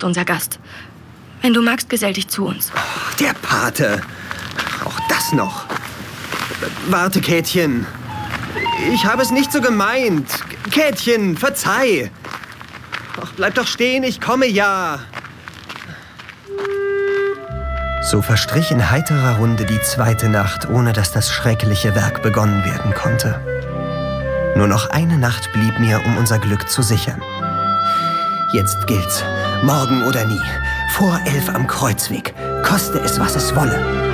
ist unser Gast. Wenn du magst, gesell dich zu uns. Der Pate. Auch das noch. Warte, Käthchen. Ich habe es nicht so gemeint. Käthchen, verzeih. Ach, bleib doch stehen, ich komme ja. So verstrich in heiterer Runde die zweite Nacht, ohne dass das schreckliche Werk begonnen werden konnte. Nur noch eine Nacht blieb mir, um unser Glück zu sichern. Jetzt gilt's. Morgen oder nie. Vor 11 am Kreuzweg. Koste es, was es wolle.